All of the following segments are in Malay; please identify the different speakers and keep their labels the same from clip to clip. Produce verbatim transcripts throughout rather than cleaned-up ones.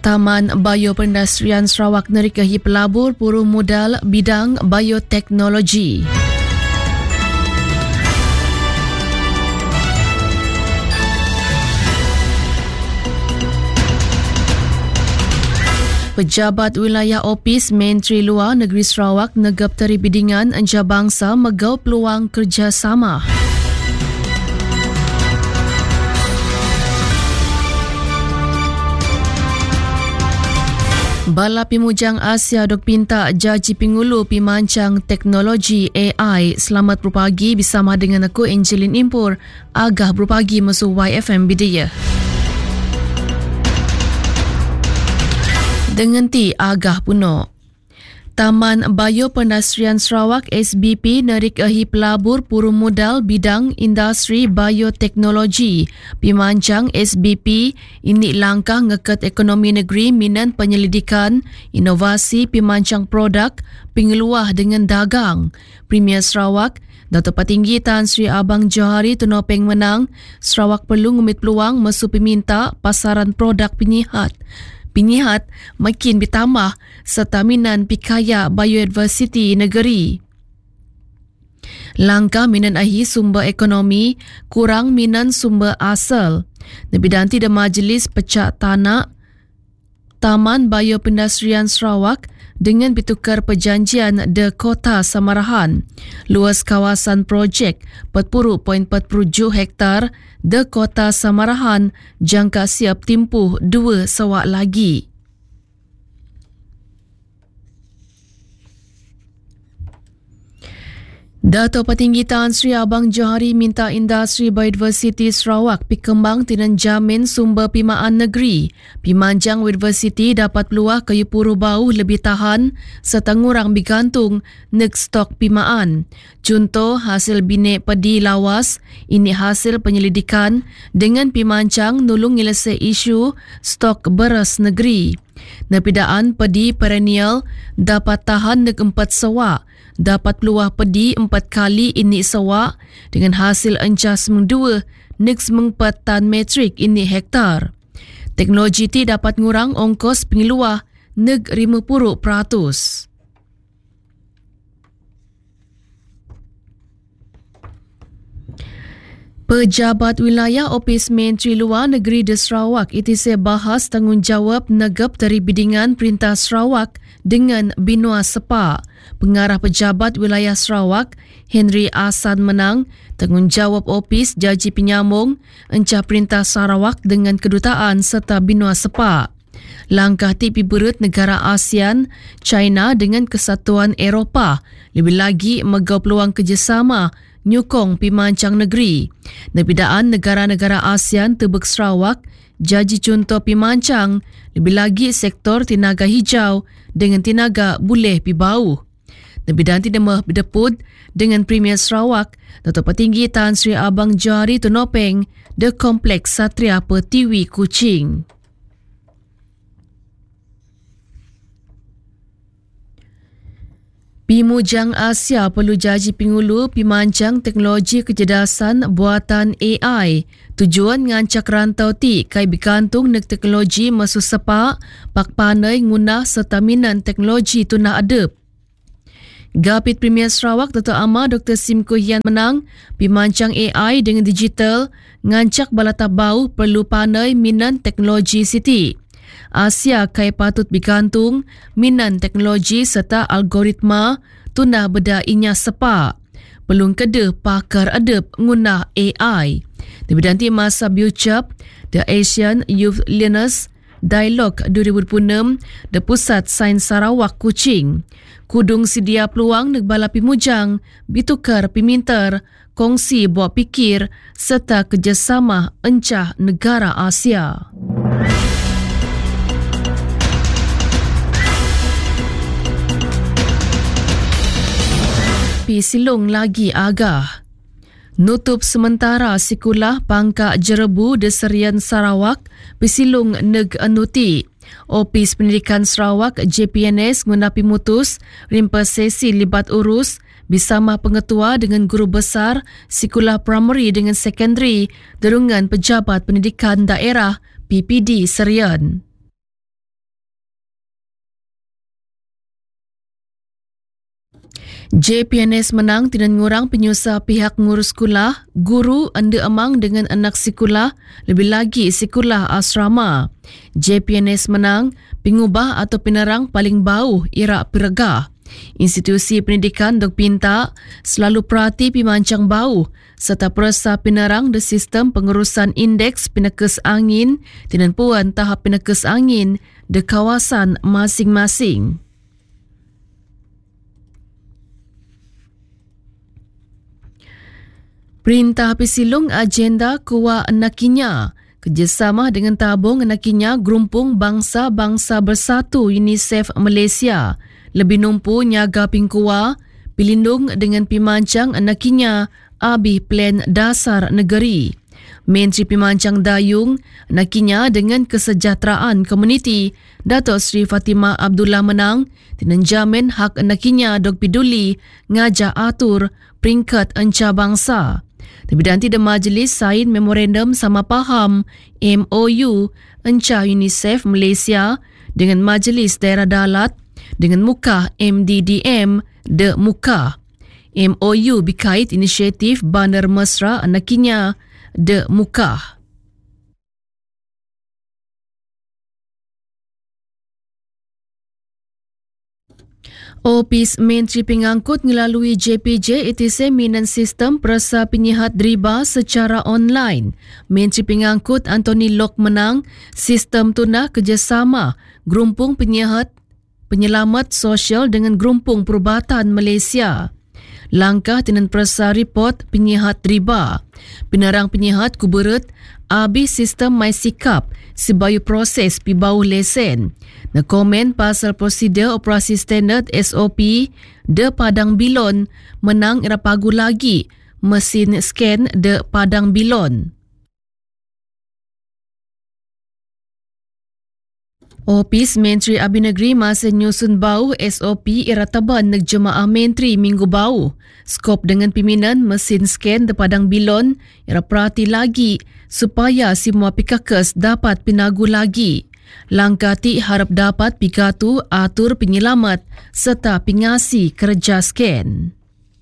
Speaker 1: Taman Bioperindustrian Sarawak nerikahi pelabur puru modal bidang bioteknologi. Pejabat Wilayah Opis Menteri Luar Negeri Sarawak negap teri bidingan anjabangsa megau peluang kerjasama. Bala Pimujang Asia dok pinta Jaji Pingulu pimancang teknologi A I. Selamat berpagi bersama dengan aku Angelin Impur. Agah berpagi masuk Y F M Bidaya. Dengan ti agah puno. Taman Bioperindustrian Sarawak S B P nerikahi pelabur puru modal bidang industri bioteknologi. Pimancang S B P ini langkah ngekat ekonomi negeri minan penyelidikan, inovasi pimancang produk, pengeluah dengan dagang. Premier Sarawak Datuk Patinggi Tan Sri Abang Johari Tunopeng menang, Sarawak perlu ngumit peluang mesu peminta pasaran produk penyihat. Penyihat makin bertambah serta minan pikaya biodiversiti negeri. Langkah minan ahi sumber ekonomi, kurang minan sumber asal. Nebidanti de Majlis Pecah Tanah Taman Bioperindustrian Sarawak dengan bertukar perjanjian de Kota Samarahan. Luas kawasan projek empat puluh perpuluhan empat tujuh hektar de Kota Samarahan jangka siap timpuh dua sawak lagi. Datuk Patinggi Tan Sri Abang Johari minta industri biodiversiti Sarawak pikembang tinan jamin sumber pimaan negeri. Pimanjang biodiversiti dapat peluah kayu puru bau lebih tahan serta ngurang bergantung neg stok pimaan. Contoh hasil binek padi lawas, ini hasil penyelidikan dengan pimanjang nulung nyelesai isu stok beras negeri. Nepidaan padi perennial dapat tahan neg empat sawak. Dapat peluah pedi empat kali ini sawak dengan hasil encas mengdua neg semengpat tan metrik ini hektar. Teknologi ti dapat ngurang ongkos pengeluah neg lima puluh peratus. Pejabat Wilayah Opis Menteri Luar Negeri di Sarawak itu saya bahas tanggungjawab negap dari bidingan Perintah Sarawak dengan Binua Sepa. Pengarah Pejabat Wilayah Sarawak, Henry Asan menang, tanggungjawab Opis Jaji Penyambung, encah Perintah Sarawak dengan Kedutaan serta Binua Sepa. Langkah ti piberut negara ASEAN, China dengan Kesatuan Eropah, lebih lagi megau peluang kerjasama nyukong pimancang negeri. Nebidaan negara-negara ASEAN tebek Sarawak, Jaji contoh pimancang, lebih lagi sektor tinaga hijau dengan tinaga boleh pibau. Nebidaan tidak mah berdeput dengan Premier Sarawak, Datuk Patinggi Tan Sri Abang Johari Tunopeng, de Kompleks Satria Pertiwi Kuching. Pimujang Asia perlu Jaji Pingulu pimancang teknologi kecerdasan buatan A I. Tujuan ngancak rantau ti kai bergantung neg teknologi masu sepak, pak pandai ngunah serta minan teknologi tunah adep. Gapit Premier Sarawak Datuk Amar Doktor Sim Kuhian menang, pimancang A I dengan digital, ngancak balata bau perlu pandai minan teknologi siti. Asia kai patut bergantung minan teknologi serta algoritma tunah beda inya sepa. Pelung kede pakar adep ngunah A I. Dibidanti masa biucap The Asian Youth Learners Dialogue dua ribu dua puluh enam de Pusat Sains Sarawak Kuching. Kudung sedia peluang neg bala pimujang bitukar piminter kongsi buat pikir serta kerjasama encah negara Asia. Silung lagi agah. Nutup sementara sekolah Pangkak Jerebu di Serian Sarawak pisilung neg anuti. Opis Pendidikan Sarawak J P N S mengunapi mutus rimpa sesi libat urus bersama pengetua dengan guru besar sekolah primary dengan sekondari derungan pejabat pendidikan daerah P P D Serian. J P N S menang tidak ngurang penyusah pihak ngurus sekolah, guru anda amang dengan anak sekolah, lebih lagi sekolah asrama. J P N S menang pengubah atau penerang paling bau irak peragah. Institusi pendidikan dok pinta selalu perhati pimancang bau serta perasa penerang di sistem pengurusan indeks penekes angin dan puan tahap penekes angin di kawasan masing-masing. Perintah Pisilung Agenda Kuwa Anakinya kerjasama dengan tabung Anakinya Gerumpung Bangsa-Bangsa Bersatu UNICEF Malaysia lebih numpu nyaga pingkuwa pilindung dengan pimancang Anakinya abih plan dasar negeri. Menteri Pimancang Dayung Anakinya dengan kesejahteraan komuniti Datuk Seri Fatimah Abdullah menang tinanjamin hak Anakinya dok peduli ngajak atur peringkat enca bangsa. Tapi nanti di majlis sain memorandum sama faham M O U enca UNICEF Malaysia dengan Majlis Daerah Dalat dengan muka M D D M de muka. M O U berkait inisiatif Bandar Mesra Anakinya de muka. Opis Menteri Pengangkut melalui J P J I T C minan sistem perasa penyihat riba secara online. Menteri Pengangkut Anthony Lok menang sistem tunah kerjasama Gerumpung Penyihat Penyelamat Sosial dengan Gerumpung Perubatan Malaysia. Langkah tinan perasa report penyihat riba. Penerang penyihat kuberut habis sistem MySikap sebayu proses pi bawah lesen. Na komen pasal prosedur operasi standard S O P de Padang Bilon menang ira pagu lagi mesin scan de Padang Bilon. Opis Menteri Abin Negeri masa nyusun bau S O P ira taban neg jemaah menteri minggu bau. Skop dengan pimpinan mesin scan de Padang Bilon ira perhati lagi supaya semua pikakes dapat pinagu lagi. Langkah ti harap dapat pikatu atur penyelamat serta pengasi kerja scan.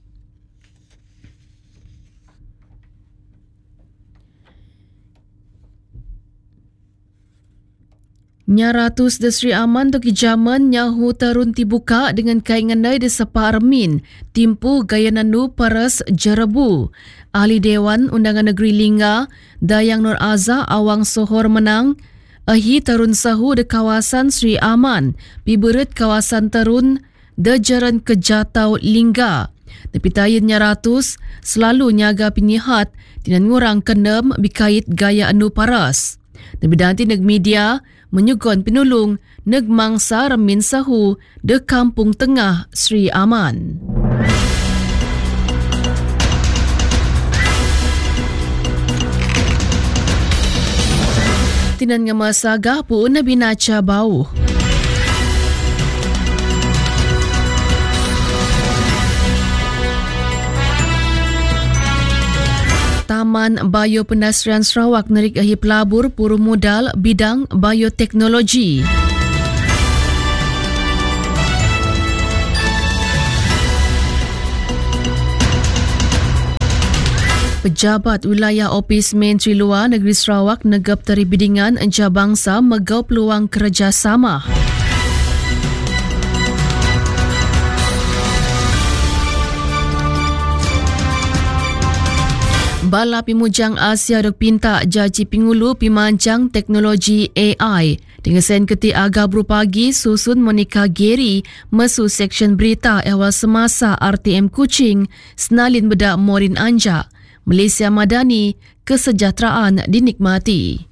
Speaker 1: Nyaratus de Sri Aman toki jaman nyahu tarun tibuka dengan kainganai de sepa armin timpu gaya nanu paras jarabu. Ahli Dewan Undangan Negeri Lingga Dayang Nur Azza Awang Sohor menang ahi tarun sahu de kawasan Sri Aman piberit kawasan tarun de jaran kejatau Lingga. Tapi tayin nyaratus selalu nyaga penyihat dengan ngurang kendam bikait gaya anu paras. Tapi danti neg media menyugon penulung neg mangsa remin sahu de Kampung Tengah Sri Aman. Tinan ngamasagah pun nabinaca bau. Taman Biopendastrian Sarawak narik ahi pelabur puru modal bidang bioteknologi. Pejabat wilayah Opis Menteri Luar Negeri Sarawak negap teri bidingan enca bangsa megau peluang kerjasama. Bala Pimujang Asia dok pinta Jaji Pingulu pimancang teknologi A I. Dengan sen keti agak berupagi susun Monica Geri mesu seksyen berita awal semasa R T M Kuching senalin bedak Morin Anja. Malaysia Madani, kesejahteraan dinikmati.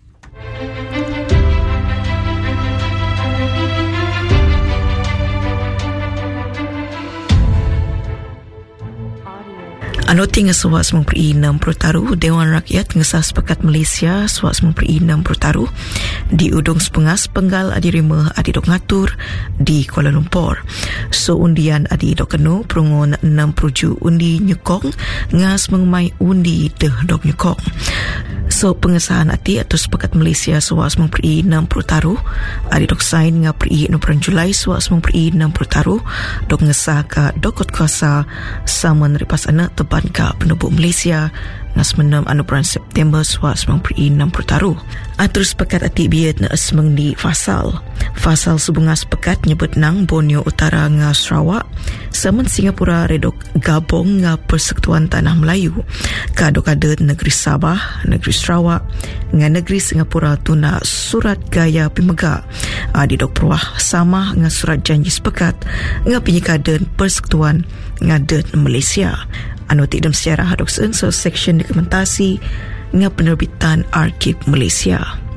Speaker 2: Anda Anoti ngasawak sembilan puluh enam Pertaru Dewan Rakyat ngesah sepakat Malaysia suak sembilan puluh enam Pertaru di Udung Sepengas Penggal adi rima adi dok ngatur di Kuala Lumpur. So undian adi dok kenu perungun enam puluh ju undi nyukong ngas mengemai undi deh dok nyukong. So pengesahan ati atau sepakat Malaysia suak sembilan puluh enam Pertaru adi dok sain ngapri no bulan Julai suak sembilan puluh enam Pertaru dok ngesah ka dokot kuasa saman ripas anak teban ka penduduk Malaysia ngas menam anu bulan September suak sembilan puluh enam Pertaru. Atur sepakat ati biat na asmeng di Fasal. Fasal subunga sepakat nyebut nang Borneo Utara nga Sarawak saman Singapura redok gabung nga Persekutuan Tanah Melayu ka dok ada negeri Sabah, negeri Sarawak nga negeri Singapura tuna surat gaya pimega adi dok peruah sama nga surat janji sepakat nga penyekadan Persekutuan nga den Malaysia. Anu tidam sejarah hadok seun so section dokumentasi nga penerbitan Arkib Malaysia.